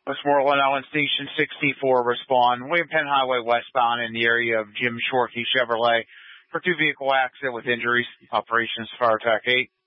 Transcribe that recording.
Westmoreland Island Station 64 respond. William Penn Highway westbound in the area of Jim Shorkey Chevrolet for two-vehicle accident with injuries. Operations Fire Attack 8.